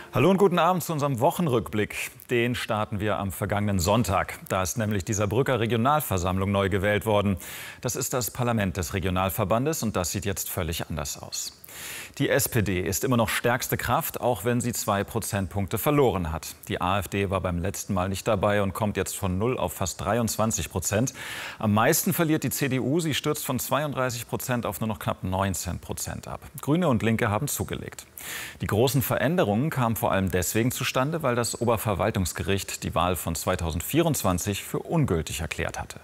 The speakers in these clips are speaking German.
Hallo und guten Abend zu unserem Wochenrückblick. Den starten wir am vergangenen Sonntag. Da ist nämlich die Saarbrücker Regionalversammlung neu gewählt worden. Das ist das Parlament des Regionalverbandes und das sieht jetzt völlig anders aus. Die SPD ist immer noch stärkste Kraft, auch wenn sie 2 Prozentpunkte verloren hat. Die AfD war beim letzten Mal nicht dabei und kommt jetzt von 0 auf fast 23%. Am meisten verliert die CDU. Sie stürzt von 32% auf nur noch knapp 19% ab. Grüne und Linke haben zugelegt. Die großen Veränderungen kamen vor allem deswegen zustande, weil das Oberverwaltungsgericht die Wahl von 2024 für ungültig erklärt hatte.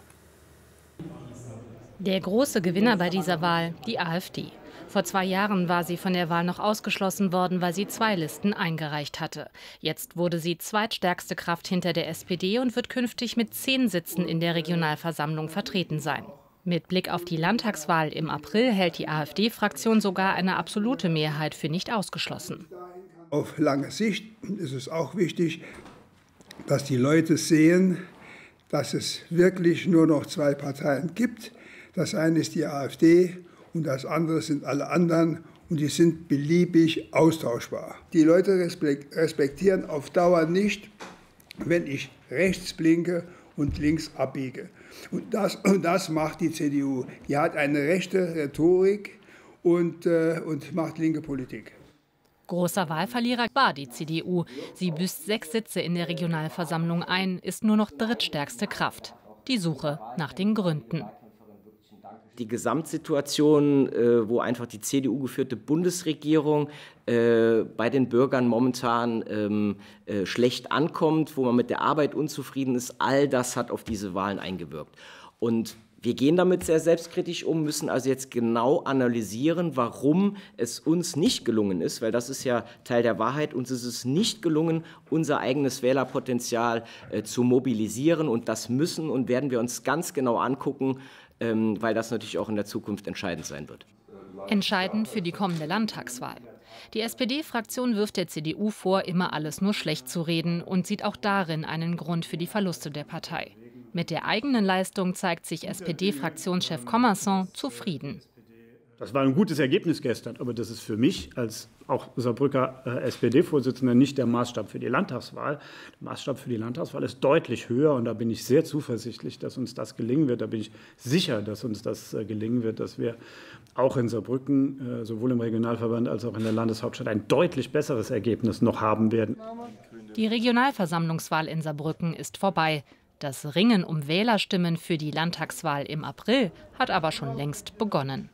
Der große Gewinner bei dieser Wahl, die AfD. Vor 2 Jahren war sie von der Wahl noch ausgeschlossen worden, weil sie 2 Listen eingereicht hatte. Jetzt wurde sie zweitstärkste Kraft hinter der SPD und wird künftig mit 10 Sitzen in der Regionalversammlung vertreten sein. Mit Blick auf die Landtagswahl im April hält die AfD-Fraktion sogar eine absolute Mehrheit für nicht ausgeschlossen. Auf lange Sicht ist es auch wichtig, dass die Leute sehen, dass es wirklich nur noch 2 Parteien gibt. Das eine ist die AfD und das andere sind alle anderen und die sind beliebig austauschbar. Die Leute respektieren auf Dauer nicht, wenn ich rechts blinke und links abbiege. Und das macht die CDU. Die hat eine rechte Rhetorik und macht linke Politik. Großer Wahlverlierer war die CDU. Sie büßt 6 Sitze in der Regionalversammlung ein, ist nur noch drittstärkste Kraft. Die Suche nach den Gründen. Die Gesamtsituation, wo einfach die CDU-geführte Bundesregierung bei den Bürgern momentan schlecht ankommt, wo man mit der Arbeit unzufrieden ist, all das hat auf diese Wahlen eingewirkt. Und wir gehen damit sehr selbstkritisch um, müssen also jetzt genau analysieren, warum es uns nicht gelungen ist, weil das ist ja Teil der Wahrheit, uns ist es nicht gelungen, unser eigenes Wählerpotenzial zu mobilisieren. Und das müssen und werden wir uns ganz genau angucken, weil das natürlich auch in der Zukunft entscheidend sein wird. Entscheidend für die kommende Landtagswahl. Die SPD-Fraktion wirft der CDU vor, immer alles nur schlecht zu reden und sieht auch darin einen Grund für die Verluste der Partei. Mit der eigenen Leistung zeigt sich SPD-Fraktionschef Commerson zufrieden. Das war ein gutes Ergebnis gestern, aber das ist für mich als auch Saarbrücker SPD-Vorsitzender nicht der Maßstab für die Landtagswahl. Der Maßstab für die Landtagswahl ist deutlich höher und da bin ich sehr zuversichtlich, dass uns das gelingen wird. Da bin ich sicher, dass uns das gelingen wird, dass wir auch in Saarbrücken, sowohl im Regionalverband als auch in der Landeshauptstadt, ein deutlich besseres Ergebnis noch haben werden. Die Regionalversammlungswahl in Saarbrücken ist vorbei. Das Ringen um Wählerstimmen für die Landtagswahl im April hat aber schon längst begonnen.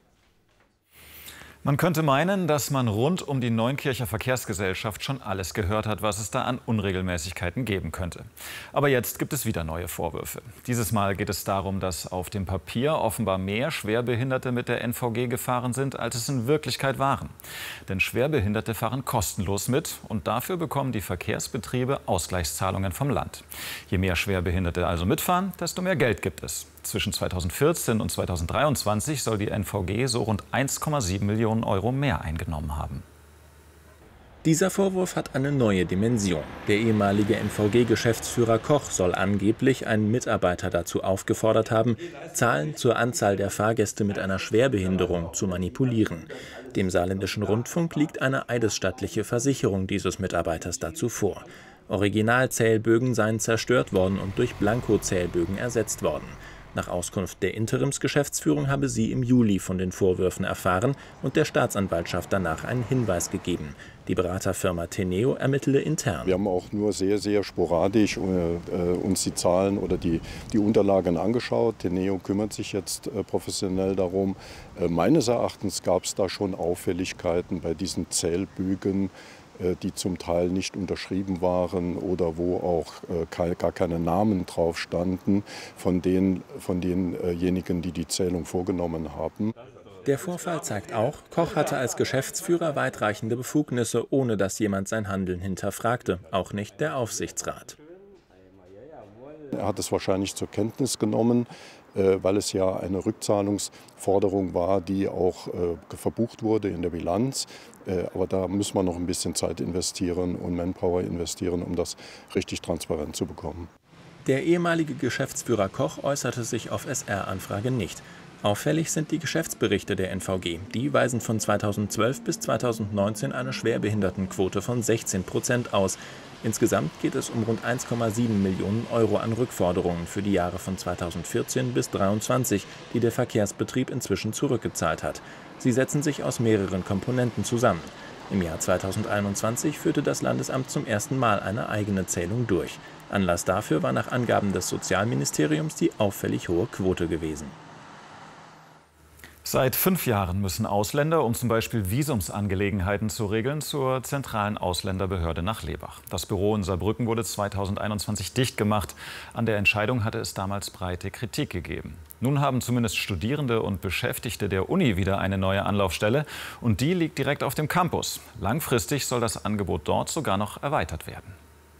Man könnte meinen, dass man rund um die Neunkircher Verkehrsgesellschaft schon alles gehört hat, was es da an Unregelmäßigkeiten geben könnte. Aber jetzt gibt es wieder neue Vorwürfe. Dieses Mal geht es darum, dass auf dem Papier offenbar mehr Schwerbehinderte mit der NVG gefahren sind, als es in Wirklichkeit waren. Denn Schwerbehinderte fahren kostenlos mit und dafür bekommen die Verkehrsbetriebe Ausgleichszahlungen vom Land. Je mehr Schwerbehinderte also mitfahren, desto mehr Geld gibt es. Zwischen 2014 und 2023 soll die NVG so rund 1,7 Millionen Euro mehr eingenommen haben. Dieser Vorwurf hat eine neue Dimension. Der ehemalige NVG-Geschäftsführer Koch soll angeblich einen Mitarbeiter dazu aufgefordert haben, Zahlen zur Anzahl der Fahrgäste mit einer Schwerbehinderung zu manipulieren. Dem Saarländischen Rundfunk liegt eine eidesstattliche Versicherung dieses Mitarbeiters dazu vor. Originalzählbögen seien zerstört worden und durch Blankozählbögen ersetzt worden. Nach Auskunft der Interimsgeschäftsführung habe sie im Juli von den Vorwürfen erfahren und der Staatsanwaltschaft danach einen Hinweis gegeben. Die Beraterfirma Teneo ermittele intern. Wir haben auch nur sehr, sehr sporadisch uns die Zahlen oder die Unterlagen angeschaut. Teneo kümmert sich jetzt professionell darum. Meines Erachtens gab es da schon Auffälligkeiten bei diesen Zählbögen, die zum Teil nicht unterschrieben waren oder wo auch gar keine Namen drauf standen von denjenigen, die die Zählung vorgenommen haben. Der Vorfall zeigt auch, Koch hatte als Geschäftsführer weitreichende Befugnisse, ohne dass jemand sein Handeln hinterfragte, auch nicht der Aufsichtsrat. Er hat es wahrscheinlich zur Kenntnis genommen, weil es ja eine Rückzahlungsforderung war, die auch verbucht wurde in der Bilanz. Aber da muss man noch ein bisschen Zeit investieren und Manpower investieren, um das richtig transparent zu bekommen. Der ehemalige Geschäftsführer Koch äußerte sich auf SR-Anfrage nicht. Auffällig sind die Geschäftsberichte der NVG. Die weisen von 2012 bis 2019 eine Schwerbehindertenquote von 16% aus. Insgesamt geht es um rund 1,7 Millionen Euro an Rückforderungen für die Jahre von 2014 bis 2023, die der Verkehrsbetrieb inzwischen zurückgezahlt hat. Sie setzen sich aus mehreren Komponenten zusammen. Im Jahr 2021 führte das Landesamt zum ersten Mal eine eigene Zählung durch. Anlass dafür war nach Angaben des Sozialministeriums die auffällig hohe Quote gewesen. Seit 5 Jahren müssen Ausländer, um zum Beispiel Visumsangelegenheiten zu regeln, zur zentralen Ausländerbehörde nach Lebach. Das Büro in Saarbrücken wurde 2021 dicht gemacht. An der Entscheidung hatte es damals breite Kritik gegeben. Nun haben zumindest Studierende und Beschäftigte der Uni wieder eine neue Anlaufstelle. Und die liegt direkt auf dem Campus. Langfristig soll das Angebot dort sogar noch erweitert werden.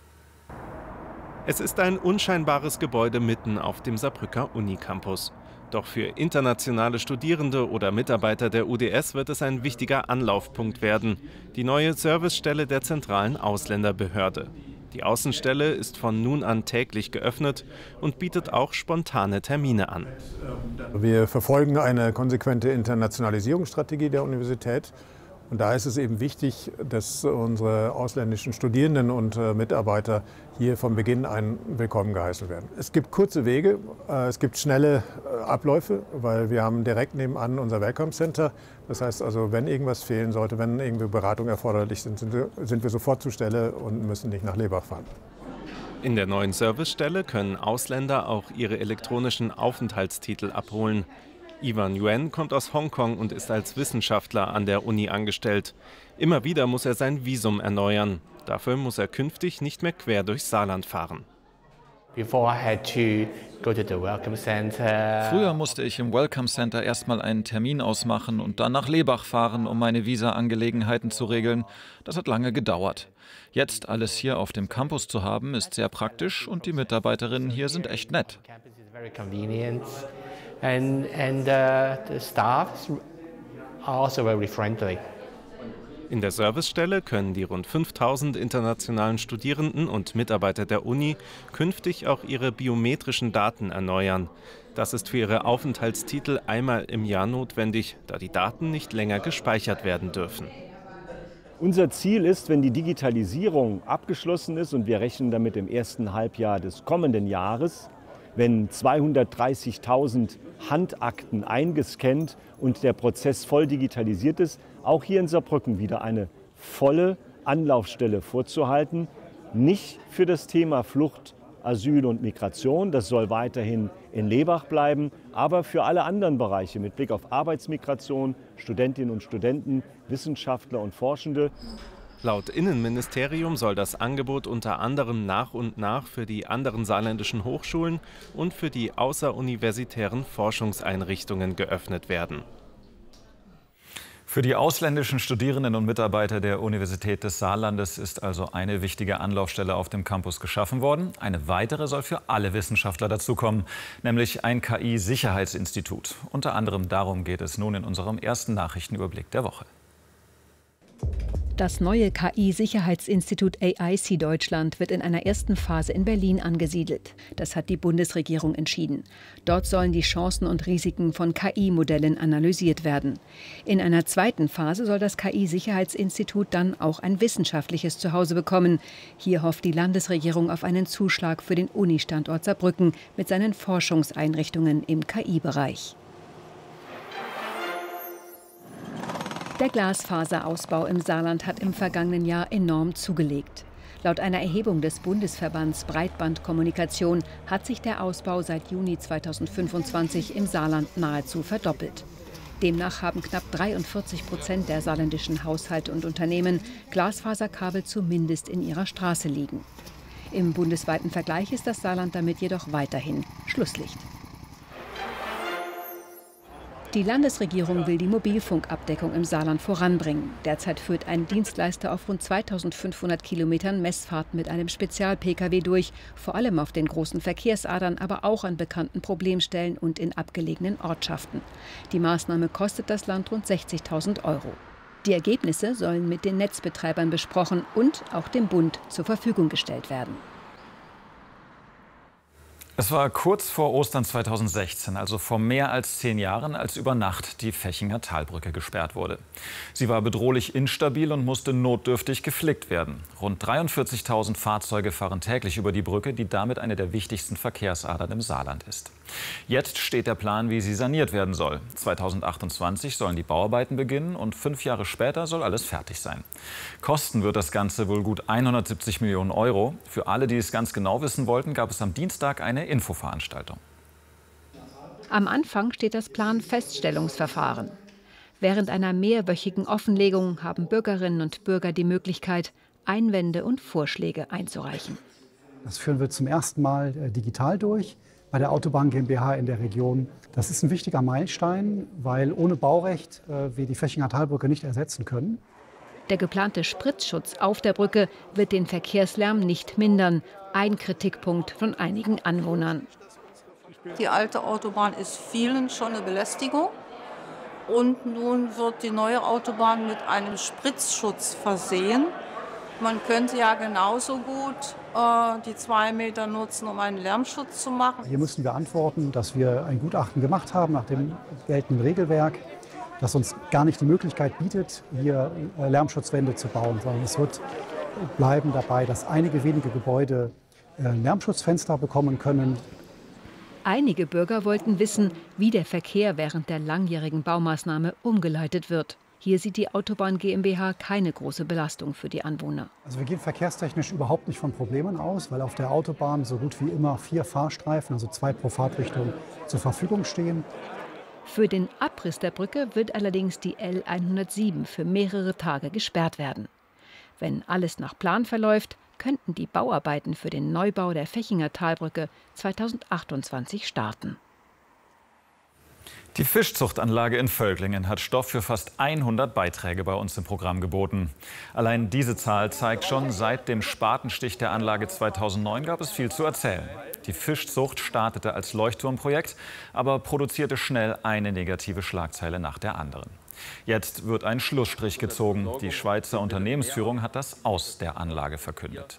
Es ist ein unscheinbares Gebäude mitten auf dem Saarbrücker Unicampus. Doch für internationale Studierende oder Mitarbeiter der UDS wird es ein wichtiger Anlaufpunkt werden. Die neue Servicestelle der zentralen Ausländerbehörde. Die Außenstelle ist von nun an täglich geöffnet und bietet auch spontane Termine an. Wir verfolgen eine konsequente Internationalisierungsstrategie der Universität. Und da ist es eben wichtig, dass unsere ausländischen Studierenden und Mitarbeiter hier von Beginn an willkommen geheißen werden. Es gibt kurze Wege, es gibt schnelle Abläufe, weil wir haben direkt nebenan unser Welcome Center. Das heißt also, wenn irgendwas fehlen sollte, wenn irgendwie Beratungen erforderlich sind, sind wir sofort zur Stelle und müssen nicht nach Lebach fahren. In der neuen Servicestelle können Ausländer auch ihre elektronischen Aufenthaltstitel abholen. Ivan Yuen kommt aus Hongkong und ist als Wissenschaftler an der Uni angestellt. Immer wieder muss er sein Visum erneuern. Dafür muss er künftig nicht mehr quer durchs Saarland fahren. Früher musste ich im Welcome Center erstmal einen Termin ausmachen und dann nach Lebach fahren, um meine Visa-Angelegenheiten zu regeln. Das hat lange gedauert. Jetzt alles hier auf dem Campus zu haben, ist sehr praktisch und die Mitarbeiterinnen hier sind echt nett. And the staff are also very friendly. In der Servicestelle können die rund 5000 internationalen Studierenden und Mitarbeiter der Uni künftig auch ihre biometrischen Daten erneuern. Das ist für ihre Aufenthaltstitel einmal im Jahr notwendig, da die Daten nicht länger gespeichert werden dürfen. Unser Ziel ist, wenn die Digitalisierung abgeschlossen ist, und wir rechnen damit im ersten Halbjahr des kommenden Jahres, wenn 230.000 Handakten eingescannt und der Prozess voll digitalisiert ist, auch hier in Saarbrücken wieder eine volle Anlaufstelle vorzuhalten. Nicht für das Thema Flucht, Asyl und Migration, das soll weiterhin in Lebach bleiben, aber für alle anderen Bereiche mit Blick auf Arbeitsmigration, Studentinnen und Studenten, Wissenschaftler und Forschende. Laut Innenministerium soll das Angebot unter anderem nach und nach für die anderen saarländischen Hochschulen und für die außeruniversitären Forschungseinrichtungen geöffnet werden. Für die ausländischen Studierenden und Mitarbeiter der Universität des Saarlandes ist also eine wichtige Anlaufstelle auf dem Campus geschaffen worden. Eine weitere soll für alle Wissenschaftler dazukommen, nämlich ein KI-Sicherheitsinstitut. Unter anderem darum geht es nun in unserem ersten Nachrichtenüberblick der Woche. Das neue KI-Sicherheitsinstitut AIC Deutschland wird in einer ersten Phase in Berlin angesiedelt. Das hat die Bundesregierung entschieden. Dort sollen die Chancen und Risiken von KI-Modellen analysiert werden. In einer zweiten Phase soll das KI-Sicherheitsinstitut dann auch ein wissenschaftliches Zuhause bekommen. Hier hofft die Landesregierung auf einen Zuschlag für den Uni-Standort Saarbrücken mit seinen Forschungseinrichtungen im KI-Bereich. Der Glasfaserausbau im Saarland hat im vergangenen Jahr enorm zugelegt. Laut einer Erhebung des Bundesverbands Breitbandkommunikation hat sich der Ausbau seit Juni 2025 im Saarland nahezu verdoppelt. Demnach haben knapp 43% der saarländischen Haushalte und Unternehmen Glasfaserkabel zumindest in ihrer Straße liegen. Im bundesweiten Vergleich ist das Saarland damit jedoch weiterhin Schlusslicht. Die Landesregierung will die Mobilfunkabdeckung im Saarland voranbringen. Derzeit führt ein Dienstleister auf rund 2500 Kilometern Messfahrt mit einem Spezial-Pkw durch, vor allem auf den großen Verkehrsadern, aber auch an bekannten Problemstellen und in abgelegenen Ortschaften. Die Maßnahme kostet das Land rund 60.000 €. Die Ergebnisse sollen mit den Netzbetreibern besprochen und auch dem Bund zur Verfügung gestellt werden. Es war kurz vor Ostern 2016, also vor mehr als 10 Jahren, als über Nacht die Vechinger Talbrücke gesperrt wurde. Sie war bedrohlich instabil und musste notdürftig geflickt werden. Rund 43.000 Fahrzeuge fahren täglich über die Brücke, die damit eine der wichtigsten Verkehrsadern im Saarland ist. Jetzt steht der Plan, wie sie saniert werden soll. 2028 sollen die Bauarbeiten beginnen und 5 Jahre später soll alles fertig sein. Kosten wird das Ganze wohl gut 170 Millionen Euro. Für alle, die es ganz genau wissen wollten, gab es am Dienstag eine Infoveranstaltung. Am Anfang steht das Planfeststellungsverfahren. Während einer mehrwöchigen Offenlegung haben Bürgerinnen und Bürger die Möglichkeit, Einwände und Vorschläge einzureichen. Das führen wir zum ersten Mal digital durch bei der Autobahn GmbH in der Region. Das ist ein wichtiger Meilenstein, weil ohne Baurecht wir die Vechinger Talbrücke nicht ersetzen können. Der geplante Spritzschutz auf der Brücke wird den Verkehrslärm nicht mindern. Ein Kritikpunkt von einigen Anwohnern. Die alte Autobahn ist vielen schon eine Belästigung. Und nun wird die neue Autobahn mit einem Spritzschutz versehen. Man könnte ja genauso gut die 2 Meter nutzen, um einen Lärmschutz zu machen. Hier müssen wir antworten, dass wir ein Gutachten gemacht haben nach dem geltenden Regelwerk, das uns gar nicht die Möglichkeit bietet, hier Lärmschutzwände zu bauen, sondern es wird bleiben dabei, dass einige wenige Gebäude Lärmschutzfenster bekommen können. Einige Bürger wollten wissen, wie der Verkehr während der langjährigen Baumaßnahme umgeleitet wird. Hier sieht die Autobahn GmbH keine große Belastung für die Anwohner. Also wir gehen verkehrstechnisch überhaupt nicht von Problemen aus, weil auf der Autobahn so gut wie immer 4 Fahrstreifen, also 2 pro Fahrtrichtung, zur Verfügung stehen. Für den Abriss der Brücke wird allerdings die L 107 für mehrere Tage gesperrt werden. Wenn alles nach Plan verläuft, könnten die Bauarbeiten für den Neubau der Vechinger Talbrücke 2028 starten. Die Fischzuchtanlage in Völklingen hat Stoff für fast 100 Beiträge bei uns im Programm geboten. Allein diese Zahl zeigt schon, seit dem Spatenstich der Anlage 2009 gab es viel zu erzählen. Die Fischzucht startete als Leuchtturmprojekt, aber produzierte schnell eine negative Schlagzeile nach der anderen. Jetzt wird ein Schlussstrich gezogen. Die Schweizer Unternehmensführung hat das Aus der Anlage verkündet.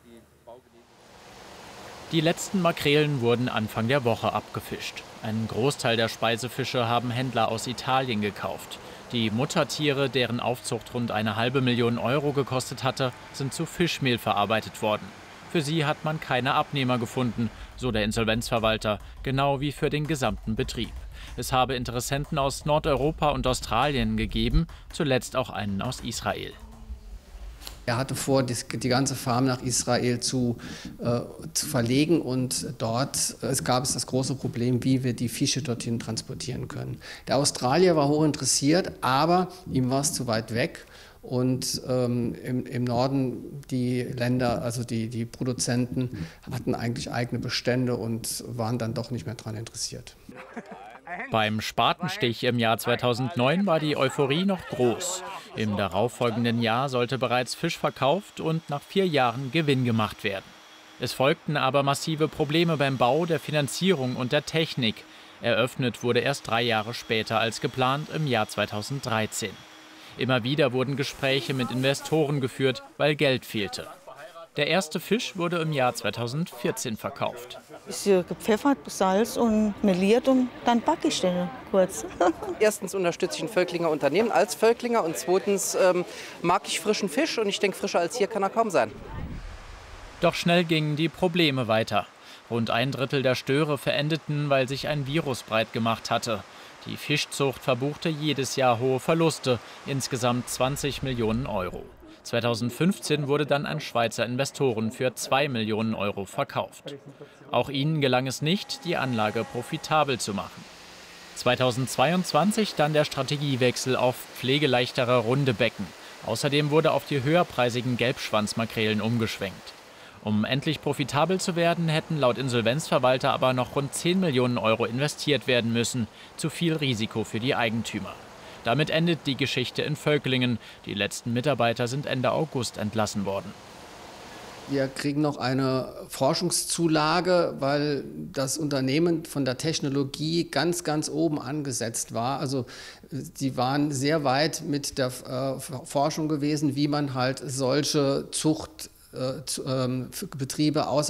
Die letzten Makrelen wurden Anfang der Woche abgefischt. Einen Großteil der Speisefische haben Händler aus Italien gekauft. Die Muttertiere, deren Aufzucht rund 1,5 Million Euro gekostet hatte, sind zu Fischmehl verarbeitet worden. Für sie hat man keine Abnehmer gefunden, so der Insolvenzverwalter, genau wie für den gesamten Betrieb. Es habe Interessenten aus Nordeuropa und Australien gegeben, zuletzt auch einen aus Israel. Er hatte vor, die ganze Farm nach Israel zu verlegen und dort gab es das große Problem, wie wir die Fische dorthin transportieren können. Der Australier war hoch interessiert, aber ihm war es zu weit weg. Und im Norden die Länder, also die Produzenten, hatten eigentlich eigene Bestände und waren dann doch nicht mehr daran interessiert. Beim Spatenstich im Jahr 2009 war die Euphorie noch groß. Im darauffolgenden Jahr sollte bereits Fisch verkauft und nach 4 Jahren Gewinn gemacht werden. Es folgten aber massive Probleme beim Bau, der Finanzierung und der Technik. Eröffnet wurde erst 3 Jahre später als geplant, im Jahr 2013. Immer wieder wurden Gespräche mit Investoren geführt, weil Geld fehlte. Der erste Fisch wurde im Jahr 2014 verkauft. Ist hier gepfeffert, Salz und meliert und dann backe ich den kurz. Erstens unterstütze ich ein Völklinger Unternehmen als Völklinger und zweitens mag ich frischen Fisch und ich denke, frischer als hier kann er kaum sein. Doch schnell gingen die Probleme weiter. Rund 1/3 der Störe verendeten, weil sich ein Virus breit gemacht hatte. Die Fischzucht verbuchte jedes Jahr hohe Verluste, insgesamt 20 Millionen Euro. 2015 wurde dann an Schweizer Investoren für 2 Millionen Euro verkauft. Auch ihnen gelang es nicht, die Anlage profitabel zu machen. 2022 dann der Strategiewechsel auf pflegeleichtere runde Becken. Außerdem wurde auf die höherpreisigen Gelbschwanzmakrelen umgeschwenkt. Um endlich profitabel zu werden, hätten laut Insolvenzverwalter aber noch rund 10 Millionen Euro investiert werden müssen. Zu viel Risiko für die Eigentümer. Damit endet die Geschichte in Völklingen. Die letzten Mitarbeiter sind Ende August entlassen worden. Wir kriegen noch eine Forschungszulage, weil das Unternehmen von der Technologie ganz, ganz oben angesetzt war. Also sie waren sehr weit mit der Forschung gewesen, wie man halt solche Zuchtbetriebe außerhalb